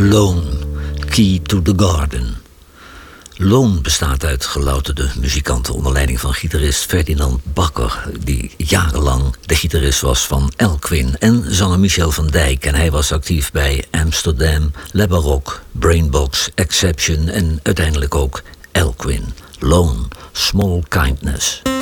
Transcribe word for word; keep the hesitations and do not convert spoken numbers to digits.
Lone, Key to the Garden. Lone bestaat uit gelouterde muzikanten onder leiding van gitarist Ferdinand Bakker, die jarenlang de gitarist was van Elkwin, en zanger Michel van Dijk. En hij was actief bij Amsterdam, Le Baroque, Brainbox, Exception en uiteindelijk ook Elkwin. Lone, Small Kindness.